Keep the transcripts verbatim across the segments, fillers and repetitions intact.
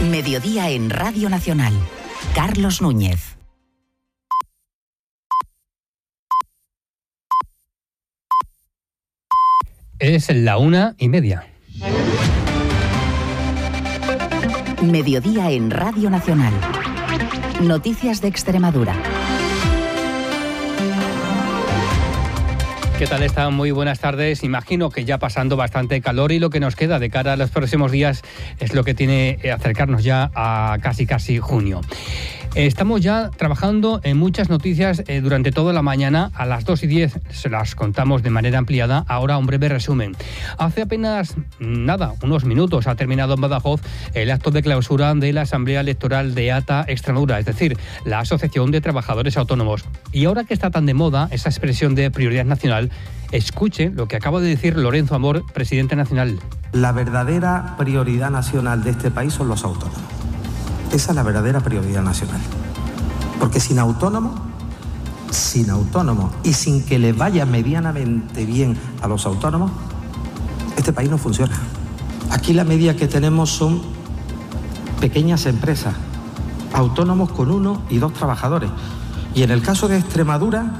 Mediodía en Radio Nacional. Carlos Núñez. Es la una y media. Mediodía en Radio Nacional. Noticias de Extremadura. ¿Qué tal están? Muy buenas tardes. Imagino que ya pasando bastante calor y lo que nos queda de cara a los próximos días es lo que tiene que acercarnos ya a casi casi junio. Estamos ya trabajando en muchas noticias eh, durante toda la mañana. A las dos y diez se las contamos de manera ampliada. Ahora un breve resumen. Hace apenas nada, unos minutos, ha terminado en Badajoz el acto de clausura de la Asamblea Electoral de ATA Extremadura, es decir, la Asociación de Trabajadores Autónomos. Y ahora que está tan de moda esa expresión de prioridad nacional, escuche lo que acaba de decir Lorenzo Amor, presidente nacional. La verdadera prioridad nacional de este país son los autónomos. Esa es la verdadera prioridad nacional. Porque sin autónomos, sin autónomos y sin que le vaya medianamente bien a los autónomos, este país no funciona. Aquí la media que tenemos son pequeñas empresas, autónomos con uno y dos trabajadores. Y en el caso de Extremadura,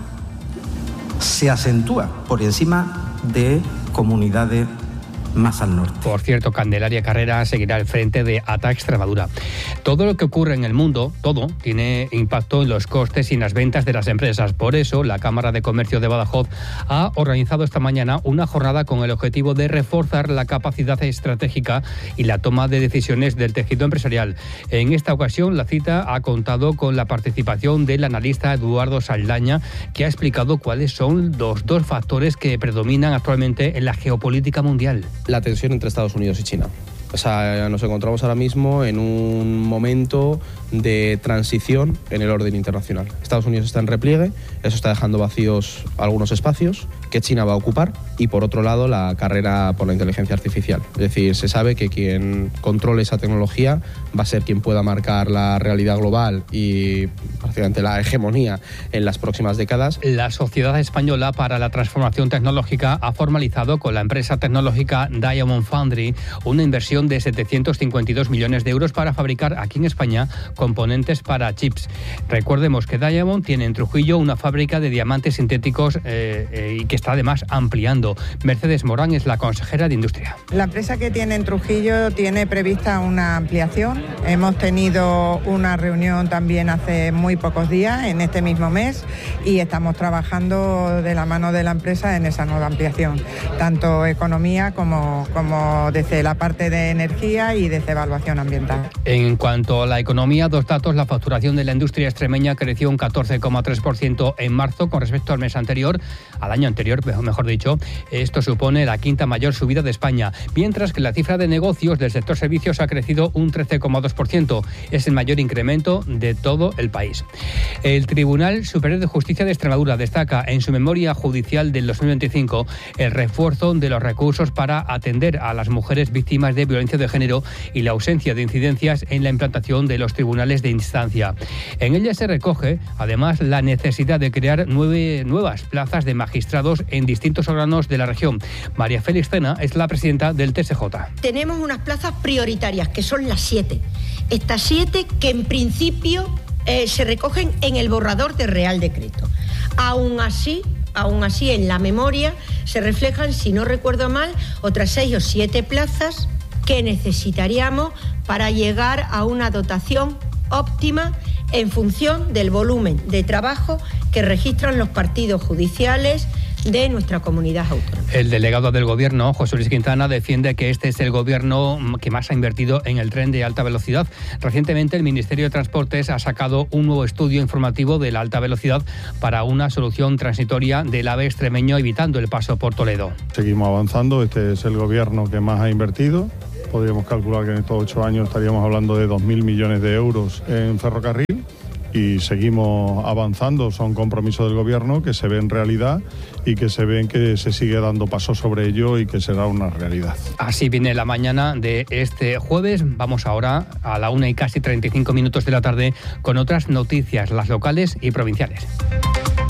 se acentúa por encima de comunidades más al norte. Por cierto, Candelaria Carrera seguirá al frente de ATA Extremadura. Todo lo que ocurre en el mundo, todo, tiene impacto en los costes y en las ventas de las empresas. Por eso, la Cámara de Comercio de Badajoz ha organizado esta mañana una jornada con el objetivo de reforzar la capacidad estratégica y la toma de decisiones del tejido empresarial. En esta ocasión, la cita ha contado con la participación del analista Eduardo Saldaña, que ha explicado cuáles son los dos factores que predominan actualmente en la geopolítica mundial. La tensión entre Estados Unidos y China. O sea, nos encontramos ahora mismo en un momento de transición en el orden internacional. Estados Unidos está en repliegue, eso está dejando vacíos algunos espacios que China va a ocupar, y por otro lado la carrera por la inteligencia artificial. Es decir, se sabe que quien controle esa tecnología va a ser quien pueda marcar la realidad global y prácticamente la hegemonía en las próximas décadas. La Sociedad Española para la Transformación Tecnológica ha formalizado con la empresa tecnológica Diamond Foundry una inversión de setecientos cincuenta y dos millones de euros para fabricar aquí en España componentes para chips. Recordemos que Diamond tiene en Trujillo una fábrica de diamantes sintéticos eh, eh, y que está además ampliando. Mercedes Morán es la consejera de Industria. La empresa que tiene en Trujillo tiene prevista una ampliación. Hemos tenido una reunión también hace muy pocos días, en este mismo mes, y estamos trabajando de la mano de la empresa en esa nueva ampliación, tanto economía como, como desde la parte de energía y desde evaluación ambiental. En cuanto a la economía, dos datos. La facturación de la industria extremeña creció un catorce coma tres por ciento en marzo con respecto al mes anterior, al año anterior, mejor dicho. Esto supone la quinta mayor subida de España, mientras que la cifra de negocios del sector servicios ha crecido un trece coma dos por ciento. Es el mayor incremento de todo el país. El Tribunal Superior de Justicia de Extremadura destaca en su memoria judicial del dos mil veinticinco el refuerzo de los recursos para atender a las mujeres víctimas de violencia de género y la ausencia de incidencias en la implantación de los tribunales de instancia. En ella se recoge, además, la necesidad de crear nueve nuevas plazas de magistrados en distintos órganos de la región. María Félix Cena es la presidenta del T S J. Tenemos unas plazas prioritarias, que son las siete. Estas siete que en principio eh, se recogen en el borrador de Real Decreto. Aún así, aún así en la memoria se reflejan, si no recuerdo mal, otras seis o siete plazas que necesitaríamos para llegar a una dotación óptima en función del volumen de trabajo que registran los partidos judiciales de nuestra comunidad autónoma. El delegado del Gobierno, José Luis Quintana, defiende que este es el Gobierno que más ha invertido en el tren de alta velocidad. Recientemente el Ministerio de Transportes ha sacado un nuevo estudio informativo de la alta velocidad para una solución transitoria del AVE extremeño, evitando el paso por Toledo. Seguimos avanzando, este es el Gobierno que más ha invertido. Podríamos calcular que en estos ocho años estaríamos hablando de dos mil millones de euros en ferrocarril. Y seguimos avanzando, son compromisos del Gobierno que se ven realidad y que se ven que se sigue dando pasos sobre ello y que será una realidad. Así viene la mañana de este jueves. Vamos ahora a la una y casi treinta y cinco minutos de la tarde con otras noticias, las locales y provinciales.